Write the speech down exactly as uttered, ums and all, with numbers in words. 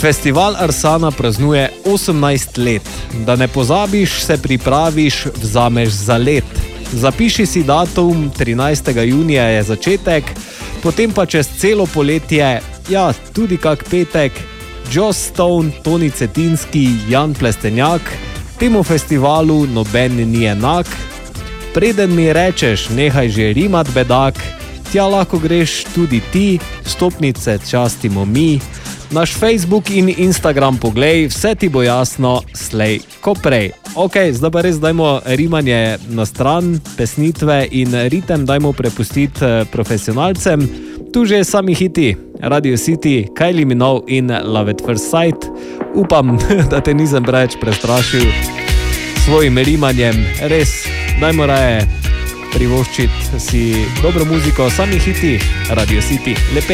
Festival Arsana praznuje osemnajst let. Da ne pozabiš, se pripraviš, vzameš za let. Zapiši si datum, trinajstega junija je začetek, potem pa čez celo poletje, ja, tudi kak petek, Joss Stone, Toni Cetinski, Jan Plestenjak, temu festivalu noben ni enak. Preden mi rečeš, nehaj že rimat bedak, tja lahko greš tudi ti, stopnice častimo mi. Naš Facebook in Instagram poglej, vse ti bo jasno, slej ko prej. Ok, zdaj pa res dajmo rimanje na stran, pesnitve in ritem dajmo prepustiti profesionalcem. Tu že sami hiti, Radio City, Kylie Minogue in Love at First Sight. Upam, da te nisem preveč prestrašil svojim rimanjem. Res, dajmo raje privoščiti si dobro muziko, sami hiti, Radio City, lepe.